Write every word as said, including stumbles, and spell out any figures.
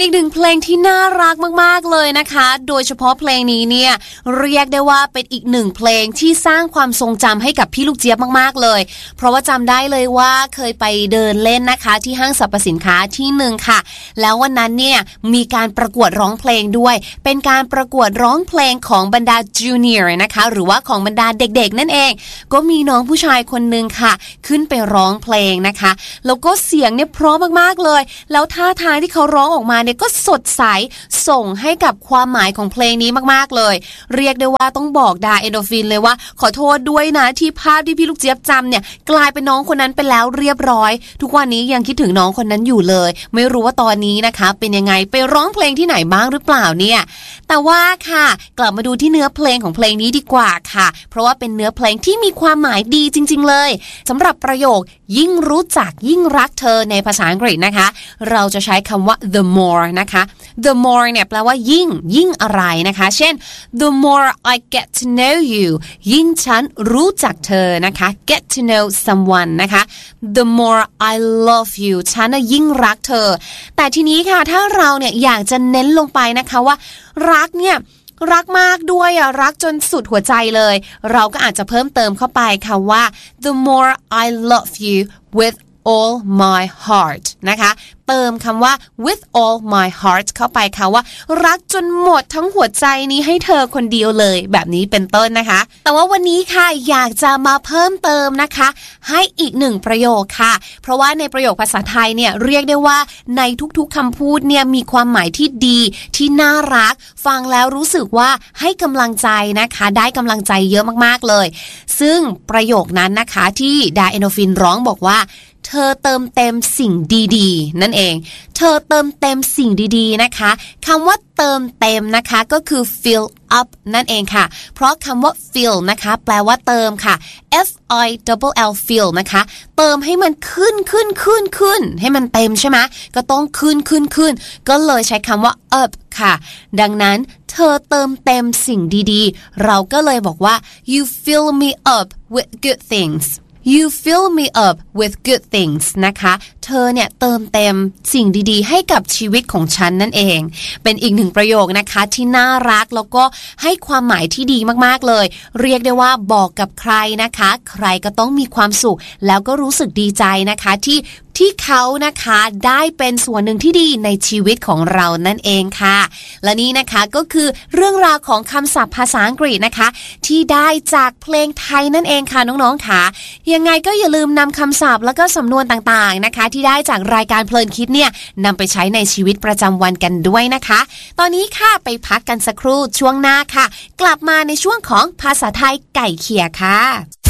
อีกหนึ่งเพลงที่น่ารักมากๆเลยนะคะโดยเฉพาะเพลงนี้เนี่ยเรียกได้ว่าเป็นอีกหนึ่งเพลงที่สร้างความทรงจำให้กับพี่ลูกเจี๊ยบมากๆเลยเพราะว่าจำได้เลยว่าเคยไปเดินเล่นนะคะที่ห้างสรรพสินค้าที่หนึ่งค่ะแล้ววันนั้นเนี่ยมีการประกวดร้องเพลงด้วยเป็นการประกวดร้องเพลงของบรรดาจูเนียร์นะคะหรือว่าของบรรดาเด็กๆนั่นเองก็มีน้องผู้ชายคนนึงค่ะขึ้นไปร้องเพลงนะคะแล้วก็เสียงเนี่ยเพราะมากๆเลยแล้วท่าทางที่เขาร้องออกมาเนี่ยก็สดใสส่งให้กับความหมายของเพลงนี้มากๆเลยเรียกได้ว่าต้องบอกดาเอนโดฟินเลยว่าขอโทษด้วยนะที่ภาพที่พี่ลูกเจี๊ยบจำเนี่ยกลายเป็นน้องคนนั้นไปแล้วเรียบร้อยทุกวันนี้ยังคิดถึงน้องคนนั้นอยู่เลยไม่รู้ว่าตอนนี้นะคะเป็นยังไงไปร้องเพลงที่ไหนบ้างหรือเปล่าเนี่ยแต่ว่าค่ะกลับมาดูที่เนื้อเพลงของเพลงนี้ดีกว่าค่ะเพราะว่าเป็นเนื้อเพลงที่มีความหมายดีจริงๆเลยสำหรับประโยคยิ่งรู้จักยิ่งรักเธอในภาษาอังกฤษนะคะเราจะใช้คำว่า the more นะคะ the more เนี่ยแปลว่ายิ่งยิ่งอะไรนะคะเช่น the more I get to know you ยิ่งฉันรู้จักเธอนะคะ get to know someone นะคะ the more I love you ฉันน่ะยิ่งรักเธอแต่ทีนี้ค่ะถ้าเราเนี่ยอยากจะเน้นลงไปนะคะว่ารักเนี่ยรักมากด้วยอ่ะรักจนสุดหัวใจเลยเราก็อาจจะเพิ่มเติมเข้าไปค่ะว่า the more I love you with all my heart นะคะเติมคำว่า with all my heart เข้าไปค่ะว่ารักจนหมดทั้งหัวใจนี้ให้เธอคนเดียวเลยแบบนี้เป็นต้นนะคะแต่ว่าวันนี้ค่ะอยากจะมาเพิ่มเติมนะคะให้อีกหนึ่งประโยคค่ะเพราะว่าในประโยคภาษาไทยเนี่ยเรียกได้ว่าในทุกๆคำพูดเนี่ยมีความหมายที่ดีที่น่ารักฟังแล้วรู้สึกว่าให้กำลังใจนะคะได้กำลังใจเยอะมากๆเลยซึ่งประโยคนั้นนะคะที่ดาเอนโดฟินร้องบอกว่าเธอเติมเต็มสิ่งดีๆนั่นเองเธอเติมเต็มสิ่งดีๆนะคะคำว่าเติมเต็มนะคะก็คือ fill up นั่นเองค่ะเพราะคำว่า fill นะคะแปลว่าเติมค่ะ f i double l fill นะคะเติมให้มันขึ้นขึ้นขึ้นขึ้นให้มันเต็มใช่ไหมก็ต้องขึ้นขึ้นขึ้นก็เลยใช้คำว่า up ค่ะดังนั้นเธอเติมเต็มสิ่งดีๆเราก็เลยบอกว่า you fill me up with good things You fill me up with good things นะคะเธอเนี่ยเติมเต็มสิ่งดีๆให้กับชีวิตของฉันนั่นเองเป็นอีกหนึ่งประโยคนะคะที่น่ารักแล้วก็ให้ความหมายที่ดีมากๆเลยเรียกได้ว่าบอกกับใครนะคะใครก็ต้องมีความสุขแล้วก็รู้สึกดีใจนะคะที่ที่เขานะคะได้เป็นส่วนหนึ่งที่ดีในชีวิตของเรานั่นเองค่ะและนี่นะคะก็คือเรื่องราวของคำศัพท์ภาษาอังกฤษนะคะที่ได้จากเพลงไทยนั่นเองค่ะน้องๆค่ะยังไงก็อย่าลืมนำคำศัพท์แล้วก็สำนวนต่างๆนะคะที่ได้จากรายการเพลินคิดเนี่ยนำไปใช้ในชีวิตประจำวันกันด้วยนะคะตอนนี้ค่ะไปพักกันสักครู่ช่วงหน้าค่ะกลับมาในช่วงของภาษาไทยไก่เขี่ยค่ะ